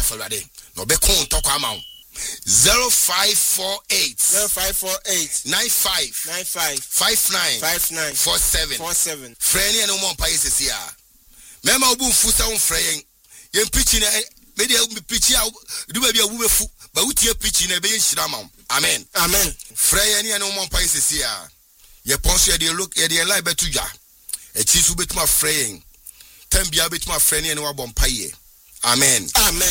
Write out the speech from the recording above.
Falade. No be kon talk amount. 0548 95 59 47. Friendly and no more pieces here. Mema obu fusa on fraying. Yen pitching media pitching out do be a woman foot, but with your pitching a being shramam. Amen. Fraying and no more pieces here. Ye ponce ye look at the life betuja. A cheese will be my fraying. 10 be a bit my friend and one paye. Amen.